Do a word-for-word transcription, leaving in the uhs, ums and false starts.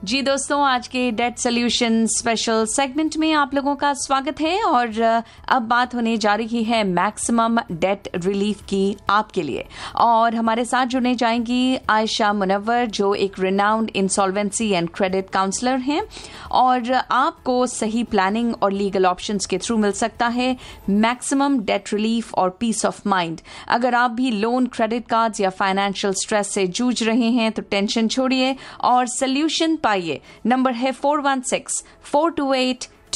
जी दोस्तों, आज के डेट सोल्यूशन स्पेशल सेगमेंट में आप लोगों का स्वागत है और अब बात होने जा रही है मैक्सिमम डेट रिलीफ की आपके लिए। और हमारे साथ जुड़ने जाएंगी आयशा मुनव्वर, जो एक renowned insolvency and credit counsellor हैं और आपको सही प्लानिंग और लीगल ऑप्शंस के थ्रू मिल सकता है मैक्सिमम डेट रिलीफ और पीस ऑफ माइंड। अगर आप भी लोन, क्रेडिट कार्ड्स या फाइनेंशियल स्ट्रेस से जूझ रहे हैं तो टेंशन छोड़िए और सोल्यूशन पाइए। नंबर है four one six four to eight